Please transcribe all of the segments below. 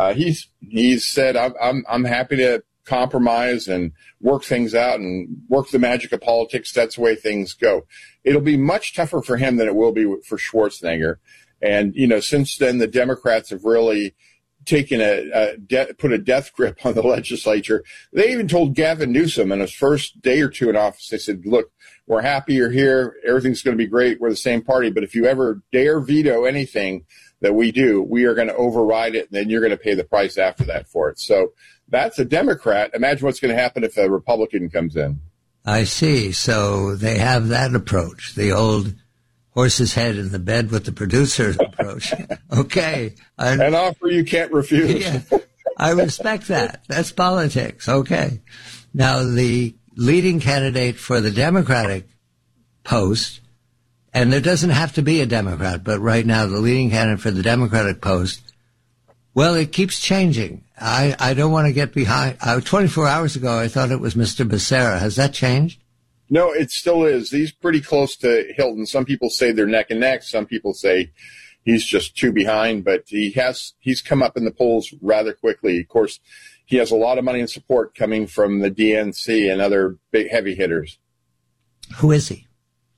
he's said, I'm happy to compromise and work things out and work the magic of politics. That's the way things go. It'll be much tougher for him than it will be for Schwarzenegger. And, since then, the Democrats have really taken put a death grip on the legislature. They even told Gavin Newsom in his first day or two in office, they said, look, we're happy you're here. Everything's going to be great. We're the same party. But if you ever dare veto anything that we do, we are going to override it, and then you're going to pay the price after that for it. So that's a Democrat. Imagine what's going to happen if a Republican comes in. I see. So they have that approach, the old horse's head in the bed with the producer approach. Okay. An offer you can't refuse. Yeah, I respect that. That's politics. Okay. Now, the leading candidate for the Democratic post, and there doesn't have to be a Democrat, but right now the leading candidate for the Democratic post, well, it keeps changing. I don't want to get behind. 24 hours ago, I thought it was Mr. Becerra. Has that changed? No, it still is. He's pretty close to Hilton. Some people say they're neck and neck. Some people say he's just two behind, but he's come up in the polls rather quickly. Of course, he has a lot of money and support coming from the DNC and other big heavy hitters. Who is he?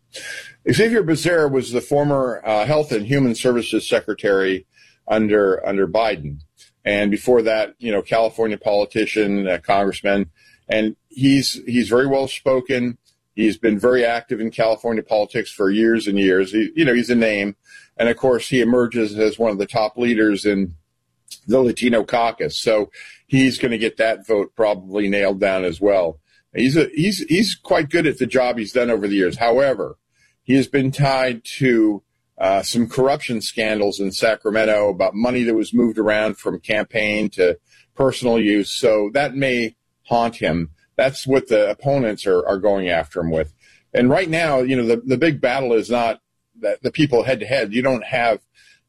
Xavier Becerra was the former Health and Human Services Secretary under Biden. And before that, California politician, congressman, and he's very well spoken. He's been very active in California politics for years and years. He's a name. And of course, he emerges as one of the top leaders in the Latino caucus. So he's going to get that vote probably nailed down as well. He's quite good at the job he's done over the years. However, he has been tied to some corruption scandals in Sacramento about money that was moved around from campaign to personal use. So that may haunt him. That's what the opponents are going after him with. And right now, the big battle is not that the people head to head. You don't have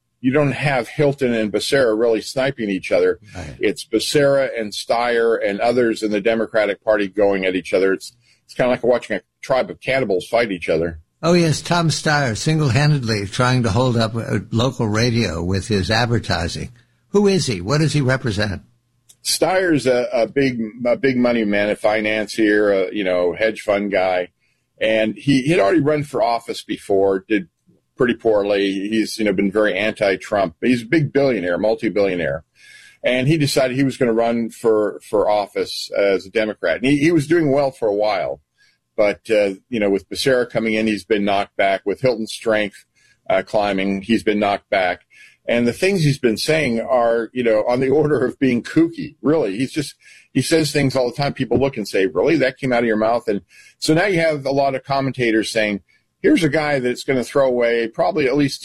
Hilton and Becerra really sniping each other. Right. It's Becerra and Steyer and others in the Democratic Party going at each other. It's kind of like watching a tribe of cannibals fight each other. Oh, yes, Tom Steyer single-handedly trying to hold up a local radio with his advertising. Who is he? What does he represent? Steyer's a big money man, a financier, hedge fund guy. And he had already run for office before, did pretty poorly. He's, been very anti-Trump. He's a big billionaire, multi-billionaire. And he decided he was going to run for office as a Democrat. And he was doing well for a while. But, with Becerra coming in, he's been knocked back. With Hilton's strength climbing, he's been knocked back. And the things he's been saying are, on the order of being kooky, really. He says things all the time. People look and say, really? That came out of your mouth? And so now you have a lot of commentators saying, here's a guy that's going to throw away probably at least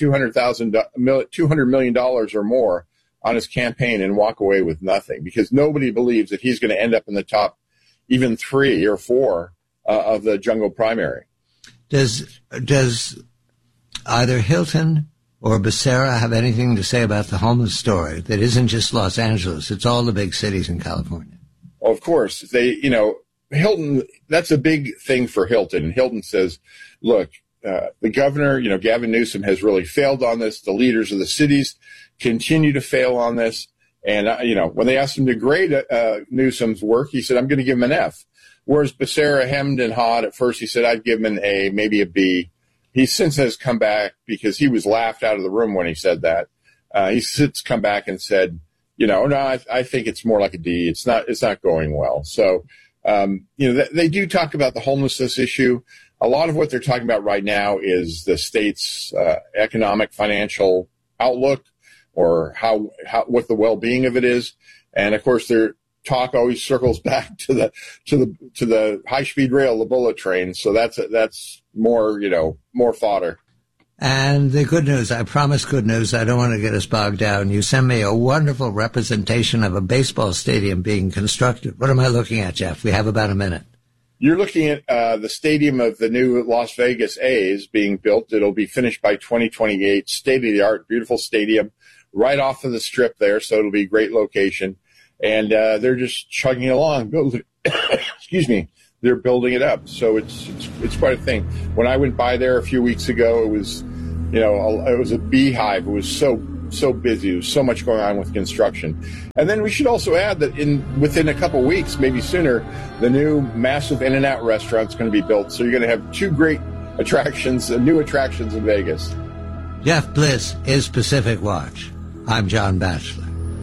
$200 million or more on his campaign and walk away with nothing, because nobody believes that he's going to end up in the top even 3 or 4 of the jungle primary. Does either Hilton or Becerra have anything to say about the homeless story that isn't just Los Angeles? It's all the big cities in California. Well, of course. Hilton, that's a big thing for Hilton. And Hilton says, look, the governor, Gavin Newsom has really failed on this. The leaders of the cities continue to fail on this. And, when they asked him to grade Newsom's work, he said, I'm going to give him an F. Whereas Becerra hemmed and hawed. At first he said, I'd give him an A, maybe a B. He since has come back, because he was laughed out of the room when he said that. He's since come back and said, no, I think it's more like a D. It's not going well. So, they do talk about the homelessness issue. A lot of what they're talking about right now is the state's economic financial outlook, or what the well-being of it is. And of course, their talk always circles back to the high-speed rail, the bullet train. So that's more, more fodder. And the good news, I promise good news. I don't want to get us bogged down. You sent me a wonderful representation of a baseball stadium being constructed. What am I looking at, Jeff? We have about a minute. You're looking at the stadium of the new Las Vegas A's being built. It'll be finished by 2028. State-of-the-art, beautiful stadium right off of the Strip there, so it'll be a great location. And they're just chugging along. Excuse me. They're building it up. So it's quite a thing. When I went by there a few weeks ago, it was, it was a beehive. It was so so busy. There's so much going on with construction. And then we should also add that within a couple weeks, maybe sooner, the new massive In-N-Out restaurant's going to be built. So you're going to have two great attractions, new attractions in Vegas. Jeff Bliss is Pacific Watch. I'm John Batchelor.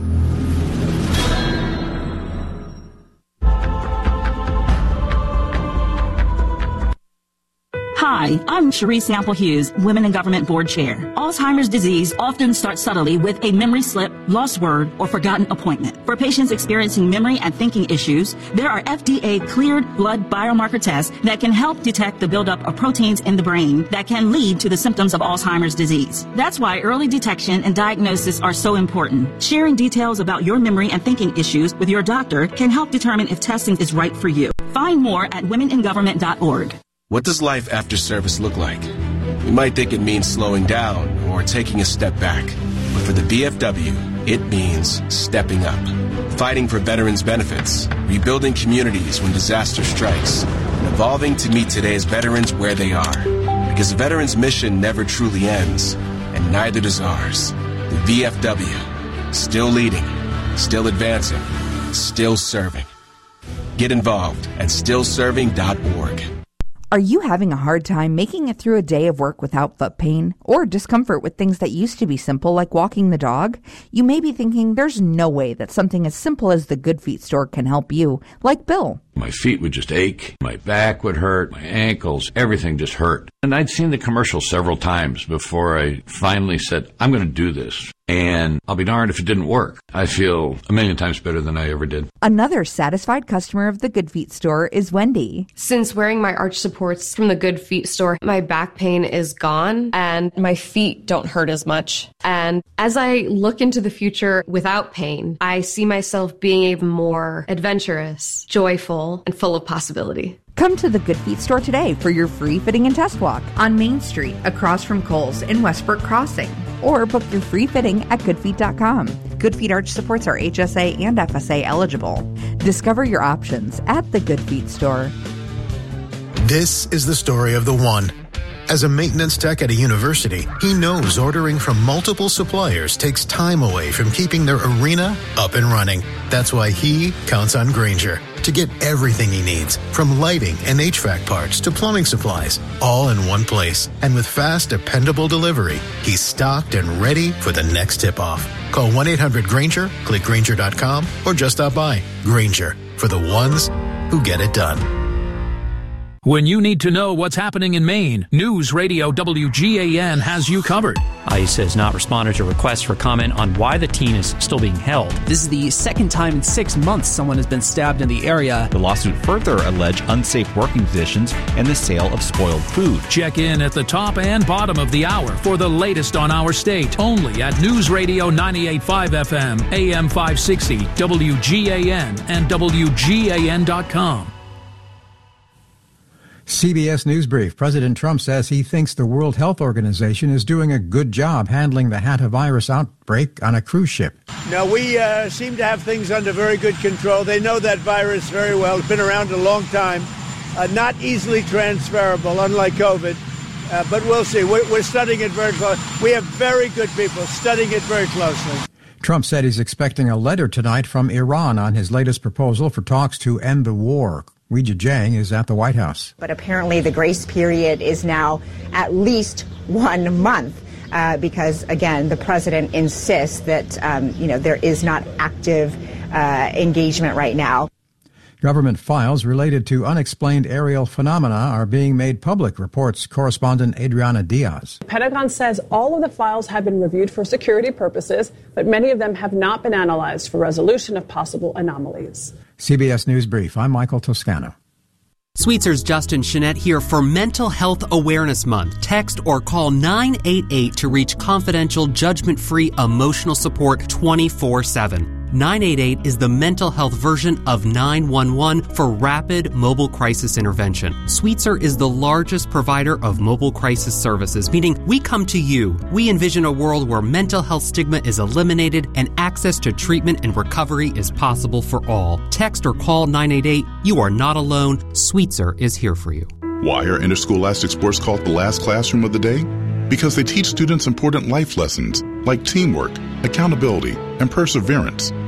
Hi, I'm Cherie Sample Hughes, Women in Government Board Chair. Alzheimer's disease often starts subtly with a memory slip, lost word, or forgotten appointment. For patients experiencing memory and thinking issues, there are FDA-cleared blood biomarker tests that can help detect the buildup of proteins in the brain that can lead to the symptoms of Alzheimer's disease. That's why early detection and diagnosis are so important. Sharing details about your memory and thinking issues with your doctor can help determine if testing is right for you. Find more at womeningovernment.org. What does life after service look like? You might think it means slowing down or taking a step back. But for the VFW, it means stepping up. Fighting for veterans' benefits, rebuilding communities when disaster strikes, and evolving to meet today's veterans where they are. Because a veteran's mission never truly ends, and neither does ours. The VFW, still leading, still advancing, still serving. Get involved at stillserving.org. Are you having a hard time making it through a day of work without foot pain or discomfort with things that used to be simple like walking the dog? You may be thinking there's no way that something as simple as the Good Feet store can help you, like Bill. My feet would just ache, my back would hurt, my ankles, everything just hurt. And I'd seen the commercial several times before I finally said, I'm going to do this. And I'll be darned if it didn't work. I feel a million times better than I ever did. Another satisfied customer of the Good Feet store is Wendy. Since wearing my arch supports from the Good Feet store, my back pain is gone and my feet don't hurt as much. And as I look into the future without pain, I see myself being even more adventurous, joyful, and full of possibility. Come to the Good Feet store today for your free fitting and test walk on Main Street across from Kohl's in Westbrook Crossing. Or book your free fitting at goodfeet.com. Good Feet arch supports are HSA and FSA eligible. Discover your options at the Good Feet store. This is the story of the one. As a maintenance tech at a university, he knows ordering from multiple suppliers takes time away from keeping their arena up and running. That's why he counts on Grainger to get everything he needs, from lighting and HVAC parts to plumbing supplies, all in one place. And with fast, dependable delivery, he's stocked and ready for the next tip-off. Call 1-800-GRAINGER, click Grainger.com, or just stop by. Grainger, for the ones who get it done. When you need to know what's happening in Maine, News Radio WGAN has you covered. ICE has not responded to requests for comment on why the teen is still being held. This is the second time in 6 months someone has been stabbed in the area. The lawsuit further alleged unsafe working conditions and the sale of spoiled food. Check in at the top and bottom of the hour for the latest on our state, only at News Radio 98.5 FM, AM 560, WGAN, and WGAN.com. CBS News Brief. President Trump says he thinks the World Health Organization is doing a good job handling the hantavirus outbreak on a cruise ship. No, we seem to have things under very good control. They know that virus very well. It's been around a long time. Not easily transferable, unlike COVID. But we'll see. We're studying it very closely. We have very good people studying it very closely. Trump said he's expecting a letter tonight from Iran on his latest proposal for talks to end the war. Weijia Jiang is at the White House. But apparently the grace period is now at least 1 month because, again, the president insists that, there is not active engagement right now. Government files related to unexplained aerial phenomena are being made public, reports correspondent Adriana Diaz. The Pentagon says all of the files have been reviewed for security purposes, but many of them have not been analyzed for resolution of possible anomalies. CBS News Brief. I'm Michael Toscano. Sweetzer's Justin Chenette here for Mental Health Awareness Month. Text or call 988 to reach confidential, judgment-free emotional support 24/7. 988 is the mental health version of 911 for rapid mobile crisis intervention. Sweetser is the largest provider of mobile crisis services, meaning we come to you. We envision a world where mental health stigma is eliminated and access to treatment and recovery is possible for all. Text or call 988. You are not alone. Sweetser is here for you. Why are interscholastic sports called the last classroom of the day? because they teach students important life lessons like teamwork, accountability, and perseverance.